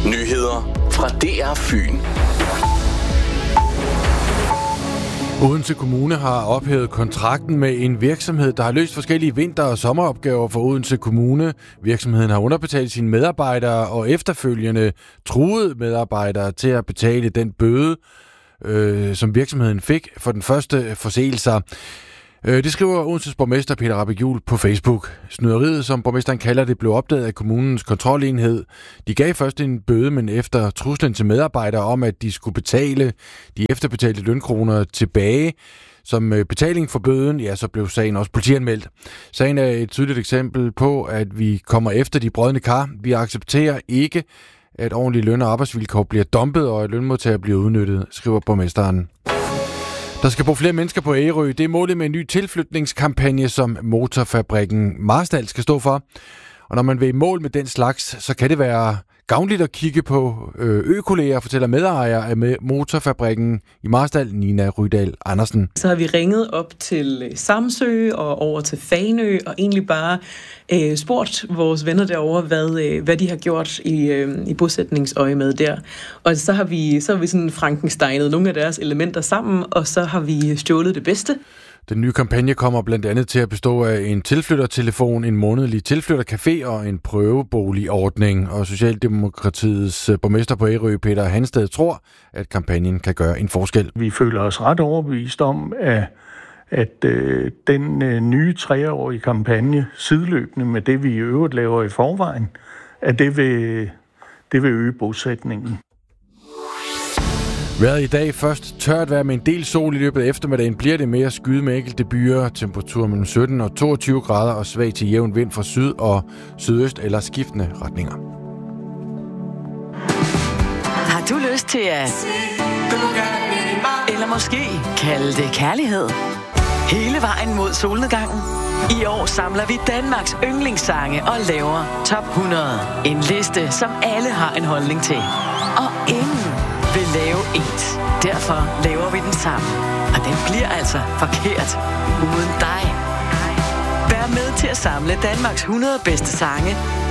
Nyheder fra DR Fyn. Odense Kommune har ophævet kontrakten med en virksomhed, der har løst forskellige vinter- og sommeropgaver for Odense Kommune. Virksomheden har underbetalt sine medarbejdere og efterfølgende truet medarbejdere til at betale den bøde, som virksomheden fik for den første forseelser. Det skriver Odenses borgmester Peter Rabeck-Juhl på Facebook. Snyderiet, som borgmesteren kalder det, blev opdaget af kommunens kontrolenhed. De gav først en bøde, men efter truslen til medarbejdere om, at de skulle betale de efterbetalte lønkroner tilbage som betaling for bøden, ja, så blev sagen også politianmeldt. Sagen er et tydeligt eksempel på, at vi kommer efter de brodne kar. Vi accepterer ikke, at ordentlige løn- og arbejdsvilkår bliver dumpet, og at lønmodtagere bliver udnyttet, skriver borgmesteren. Der skal bo flere mennesker på Ærø. Det er målet med en ny tilflytningskampagne, som motorfabrikken Marstal skal stå for. Og når man vil i mål med den slags, så kan det være gavnligt at kigge på økolleger, fortæller medejer af motorfabrikken i Marstal, Nina Rydahl Andersen. Så har vi ringet op til Samsø og over til Fanø og egentlig bare spurgt vores venner derovre, hvad de har gjort i bosætningsøje med der. Og så har vi sådan frankensteinet nogle af deres elementer sammen, og så har vi stjålet det bedste. Den nye kampagne kommer blandt andet til at bestå af en tilflyttertelefon, en månedlig tilflyttercafé og en prøveboligordning. Og Socialdemokratiets borgmester på Ærø, Peter Hansted, tror, at kampagnen kan gøre en forskel. Vi føler os ret overbevist om, at den nye 3-årige kampagne, sideløbende med det, vi i øvrigt laver i forvejen, at det vil øge bosætningen. Vejret i dag først tørt vejr med en del sol i løbet af eftermiddagen. Bliver det mere skyet med enkelte byer. Temperatur mellem 17 og 22 grader og svag til jævn vind fra syd og sydøst eller skiftende retninger. Har du lyst til at... eller måske kalde det kærlighed? Hele vejen mod solnedgangen? I år samler vi Danmarks yndlingssange og laver top 100. En liste, som alle har en holdning til. Og ingen vil lave ens. Derfor laver vi den sammen. Og den bliver altså forkert uden dig. Vær med til at samle Danmarks 100 bedste sange